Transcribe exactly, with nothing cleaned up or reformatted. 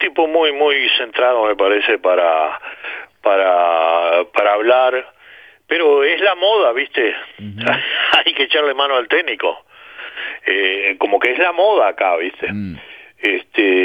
tipo muy muy centrado, me parece, para para para hablar, pero es la moda, ¿viste? Uh-huh. Hay que echarle mano al técnico, eh, como que es la moda acá, ¿viste? Mm. Este